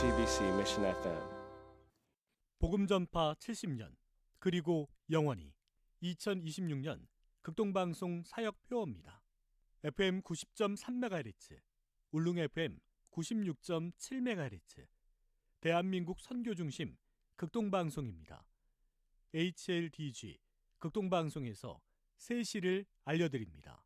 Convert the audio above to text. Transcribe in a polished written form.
CBC Mission FM. 복음 전파 70년 그리고 영원히 2026년 극동방송 사역 표어입니다. FM 90.3MHz, 울릉 FM 96.7MHz, 대한민국 선교중심 극동방송입니다. HLDG 극동방송에서 새 시를 알려드립니다.